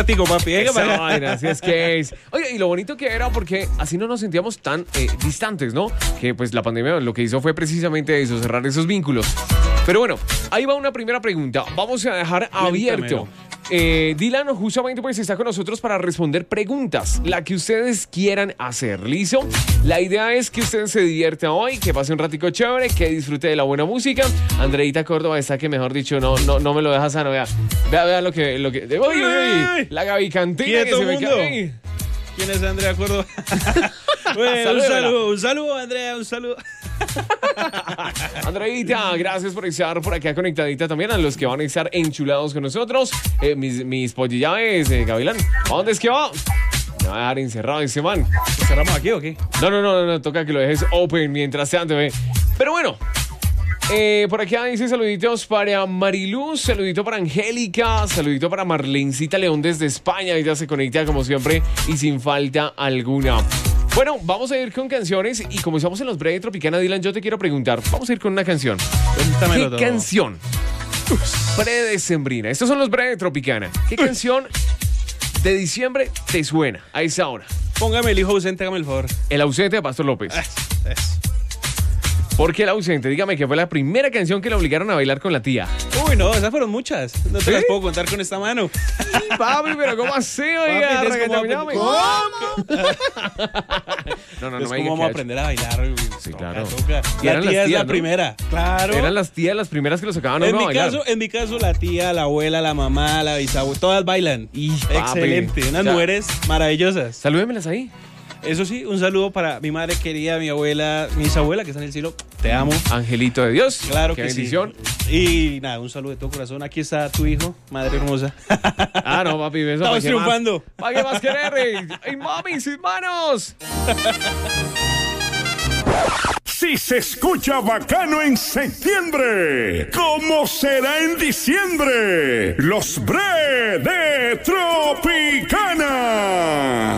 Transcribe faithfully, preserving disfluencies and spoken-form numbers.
Contigo, papi. Venga, Esa para acá. vaina, así es que es. Oye, y lo bonito que era porque así no nos sentíamos tan eh, distantes, ¿no? Que pues la pandemia lo que hizo fue precisamente eso, cerrar esos vínculos. Pero bueno, ahí va una primera pregunta. Vamos a dejar abierto. Eh, Dylan justamente pues está con nosotros para responder preguntas, la que ustedes quieran hacer, ¿listo? La idea es que ustedes se diviertan hoy, que pase un ratico chévere, que disfrute de la buena música. Andreita Córdoba está que mejor dicho no, no, no me lo deja sano, vea, vea, vea lo que, lo que, uy, uy, uy, la Gaby Cantina que se me mundo. cae. ¿Quién es Andrea Córdoba? Bueno, un saludo, un saludo, Andrea, un saludo. Andreita, gracias por estar por acá conectadita también a los que van a estar enchulados con nosotros. Eh, mis, mis pollillaves, eh, Gavilán. ¿A dónde es que va? Me va a dejar encerrado ese man. ¿Lo cerramos aquí o qué? No, no, no, no, no, toca que lo dejes open mientras tanto, ve. Pero bueno, eh, por acá dice saluditos para Mariluz, saludito para Angélica, saludito para Marlencita León desde España. Ella se conecta como siempre y sin falta alguna. Bueno, vamos a ir con canciones y como estamos en los Breve Tropicana, Dylan, yo te quiero preguntar, vamos a ir con una canción. Cuéntamelo ¿Qué todo. canción predecembrina? Estos son los Breve Tropicana. ¿Qué canción de diciembre te suena a esa hora? Póngame el hijo ausente, hágame el favor. El ausente de Pastor López. Eso, eso. ¿Por qué el ausente? Dígame que fue la primera canción que le obligaron a bailar con la tía. Uy, no, esas fueron muchas. No te ¿Sí? las puedo contar con esta mano. Papi, pero ¿cómo así, oiga? Papi, entonces, ¿cómo Regañame. No, no, no Es me como digas vamos a que- aprender a bailar. Uy, Sí, toca, claro. toca. Y La eran tía las es tías, la ¿no? primera. Claro. Eran las tías las primeras que lo sacaban a En uno a mi, bailar. caso, en mi caso, la tía, la abuela, la mamá, la bisabuela, todas bailan. Y, papi. Excelente. Unas O sea, mujeres maravillosas. Salúdemelas ahí. Eso sí, un saludo para mi madre querida, mi abuela, mi bisabuela que está en el cielo. Te amo. Angelito de Dios. Claro Qué que bendición. sí. Y nada, un saludo de todo corazón. Aquí está tu hijo, madre hermosa. Ah, no, papi, eso. Estamos ¿para qué más? triunfando. ¿Para qué más querer? ¡Ay, mami, sus manos! Si se escucha bacano en septiembre, ¿cómo será en diciembre? Los Bre de Tropicana.